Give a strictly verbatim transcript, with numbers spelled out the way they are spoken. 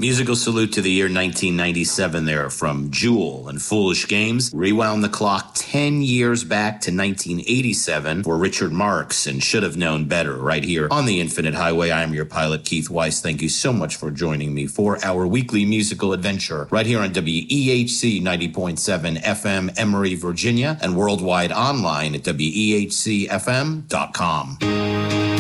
Musical salute to the year nineteen ninety-seven there from Jewel and Foolish Games. Rewound the clock ten years back to nineteen eighty-seven for Richard Marx and Should Have Known Better right here on the Infinite Highway. I am your pilot, Keith Weiss. Thank you so much for joining me for our weekly musical adventure right here on W E H C ninety point seven F M, Emory, Virginia, and worldwide online at W E H C F M dot com.